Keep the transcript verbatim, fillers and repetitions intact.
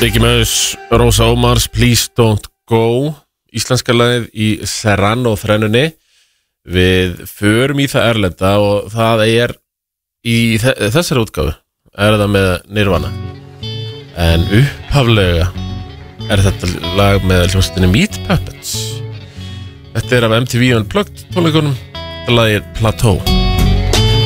Biggie Mouse, Rosa Ómars, Please Don't Go. Íslenska lagið í Serrano þrennunni. Við förum í það erlenda og það er í þessari útgáfu er það með Nirvana. En upphaflega er þetta lag með hljómsveitinni Meat Puppets. Þetta er af M T V Unplugged tónleikunum. Þetta lag er Plateau.